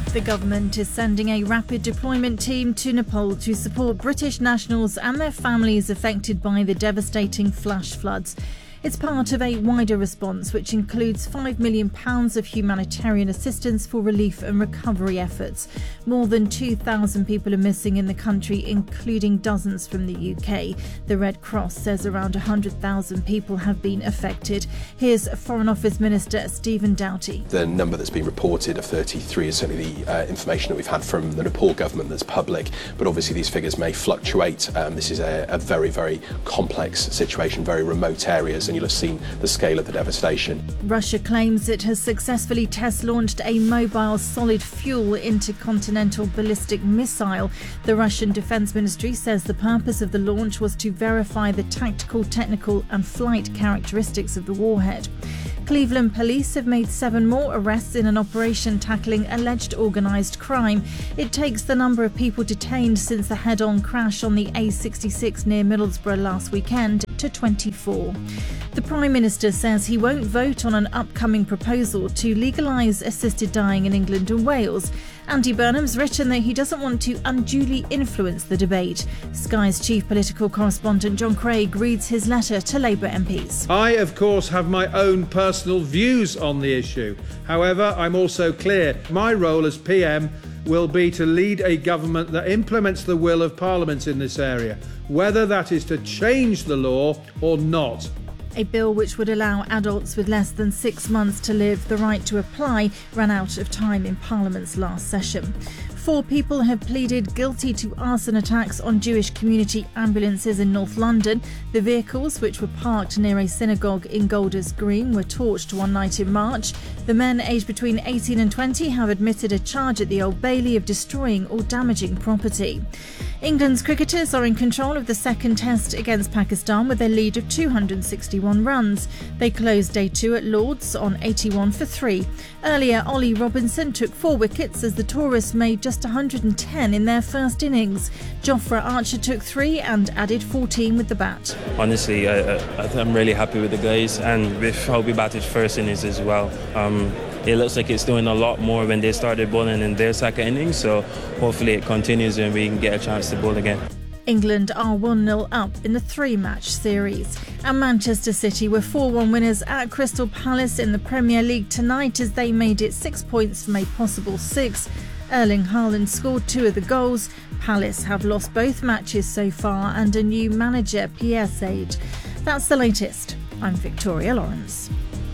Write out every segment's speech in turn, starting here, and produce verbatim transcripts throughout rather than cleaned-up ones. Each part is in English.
The government is sending a rapid deployment team to Nepal to support British nationals and their families affected by the devastating flash floods. It's part of a wider response which includes five million pounds of humanitarian assistance for relief and recovery efforts. More than two thousand people are missing in the country, including dozens from the U K. The Red Cross says around one hundred thousand people have been affected. Here's Foreign Office Minister Stephen Doughty. The number that's been reported of thirty-three is certainly the uh, information that we've had from the Nepal government that's public, but obviously these figures may fluctuate. Um, this is a, a very, very complex situation, very remote areas, and you'll have seen the scale of the devastation. Russia claims it has successfully test-launched a mobile solid fuel intercontinental ballistic missile. The Russian Defense Ministry says the purpose of the launch was to verify the tactical, technical and flight characteristics of the warhead. Cleveland police have made seven more arrests in an operation tackling alleged organised crime. It takes the number of people detained since the head-on crash on the A sixty-six near Middlesbrough last weekend to twenty-four. The Prime Minister says he won't vote on an upcoming proposal to legalise assisted dying in England and Wales. Andy Burnham's written that he doesn't want to unduly influence the debate. Sky's chief political correspondent John Craig reads his letter to Labour M Ps. I, of course, have my own personal views on the issue. However, I'm also clear my role as P M will be to lead a government that implements the will of Parliament in this area, whether that is to change the law or not. A bill which would allow adults with less than six months to live the right to apply ran out of time in Parliament's last session. Four people have pleaded guilty to arson attacks on Jewish community ambulances in North London. The vehicles, which were parked near a synagogue in Golders Green, were torched one night in March. The men, aged between eighteen and twenty, have admitted a charge at the Old Bailey of destroying or damaging property. England's cricketers are in control of the second test against Pakistan with a lead of two hundred sixty-one runs. They closed day two at Lord's on eighty-one for three. Earlier, Ollie Robinson took four wickets as the tourists made just one hundred ten in their first innings. Jofra Archer took three and added fourteen with the bat. Honestly, I, I, I'm really happy with the guys and with how we batted first innings as well. Um, It looks like it's doing a lot more when they started bowling in their second innings, so hopefully it continues and we can get a chance to bowl again. England are one nil up in the three-match series. And Manchester City were four one winners at Crystal Palace in the Premier League tonight as they made it six points from a possible six. Erling Haaland scored two of the goals. Palace have lost both matches so far and a new manager, Pierre Sage. That's the latest. I'm Victoria Lawrence.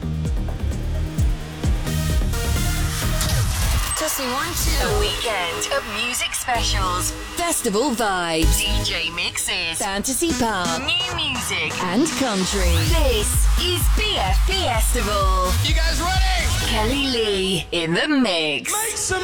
Tossing one, two. A weekend of music specials, festival vibes, D J mixes, fantasy pop, new music, and country. This is B F Festival. You guys ready? Kelly Lee in the mix. Make some